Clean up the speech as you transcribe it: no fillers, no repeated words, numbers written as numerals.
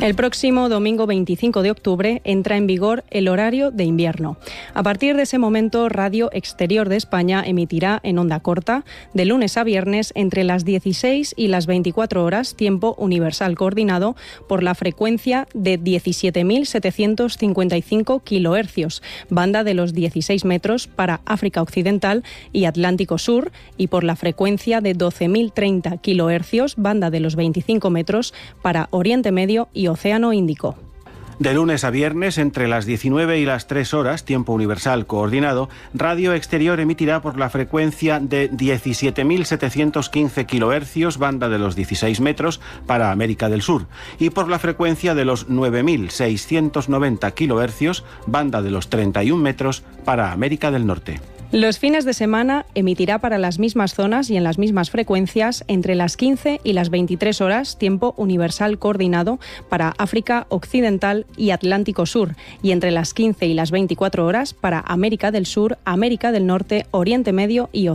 El próximo domingo 25 de octubre entra en vigor el horario de invierno. A partir de ese momento, Radio Exterior de España emitirá en onda corta de lunes a viernes entre las 16 y las 24 horas, tiempo universal coordinado, por la frecuencia de 17.755 kHz, banda de los 16 metros para África Occidental y Atlántico Sur, y por la frecuencia de 12.030 kHz, banda de los 25 metros para Oriente Medio y Océano Índico. De lunes a viernes, entre las 19 y las 3 horas, tiempo universal coordinado, Radio Exterior emitirá por la frecuencia de 17.715 kHz, banda de los 16 metros, para América del Sur, y por la frecuencia de los 9.690 kHz, banda de los 31 metros, para América del Norte. Los fines de semana emitirá para las mismas zonas y en las mismas frecuencias entre las 15 y las 23 horas, tiempo universal coordinado para África Occidental y Atlántico Sur, y entre las 15 y las 24 horas para América del Sur, América del Norte, Oriente Medio y Océano.